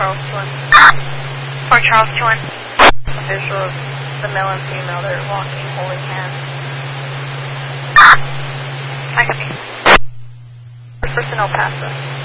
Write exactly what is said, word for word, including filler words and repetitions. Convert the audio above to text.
Charles two one. Fort Charles two one. A visual of the male and female. They're walking, holding hands. I copy. First person El Paso.